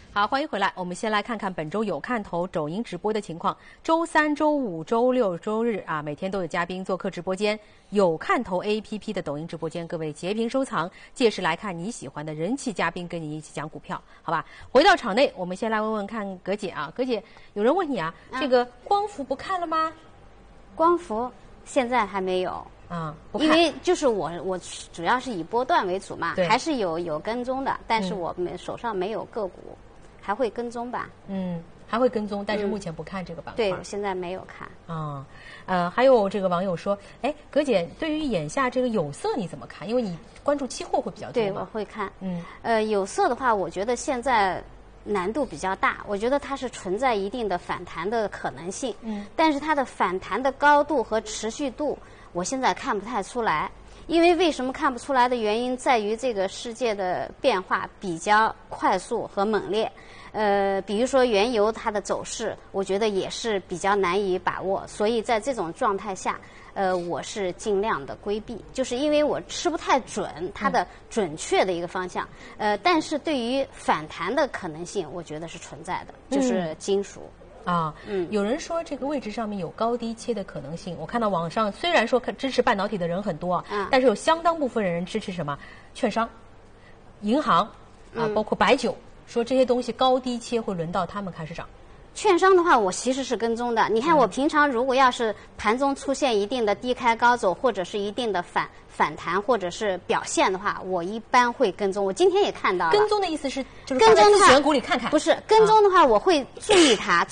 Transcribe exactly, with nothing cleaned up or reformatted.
好，欢迎回来。我们先来看看本周有看头抖音直播的情况。周三、周五、周六、周日啊，每天都有嘉宾做客直播间。有看头 A P P 的抖音直播间，各位截屏收藏，届时来看你喜欢的人气嘉宾跟你一起讲股票，好吧？回到场内，我们先来问问看葛姐啊，葛姐，有人问你啊，这个光伏不看了吗？ 光伏现在还没有。 啊、 嗯，因为就是我我主要是以波段为主嘛， 对还是有有跟踪的，但是我们手上没有个股，嗯、还会跟踪吧？ 嗯，还会跟踪，但是目前不看这个板块。 对，现在没有看。 啊、嗯，呃，还有这个网友说，哎，葛姐，对于眼下这个有色你怎么看？因为你关注期货会比较多。 对，我会看。 嗯， 呃，有色的话，我觉得现在难度比较大，我觉得它是存在一定的反弹的可能性。嗯，但是它的反弹的高度和持续度，我现在看不太出来。因为为什么看不出来的原因在于这个世界的变化比较快速和猛烈。呃，比如说原油它的走势，我觉得也是比较难以把握，所以在这种状态下，呃，我是尽量的规避，就是因为我吃不太准它的准确的一个方向。呃，但是对于反弹的可能性，我觉得是存在的，就是金属。 啊，嗯，有人说这个位置上面有高低切的可能性。我看到网上虽然说支持半导体的人很多啊，嗯、但是有相当部分人支持什么？券商、银行啊，嗯、包括白酒，说这些东西高低切会轮到他们开始涨。 券商的话，我其实是跟踪的。你看，我平常如果要是盘中出现一定的低开高走，或者是一定的反反弹，或者是表现的话，我一般会跟踪。我今天也看到了。 跟踪的意思是就是跟踪的话， 选股里看看。 不是跟踪的话，我会注意它。